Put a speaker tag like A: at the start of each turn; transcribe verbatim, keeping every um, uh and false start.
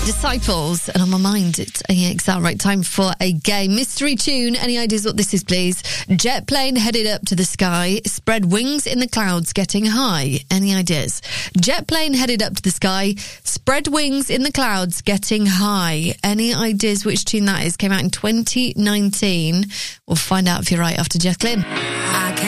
A: Disciples, and on my mind, it's, yeah, it's that right time for a game. Mystery tune. Any ideas what this is, please? Jet plane headed up to the sky, spread wings in the clouds, getting high. Any ideas? Jet plane headed up to the sky, spread wings in the clouds, getting high. Any ideas which tune that is? Came out in twenty nineteen. We'll find out if you're right after Jeff Glynn.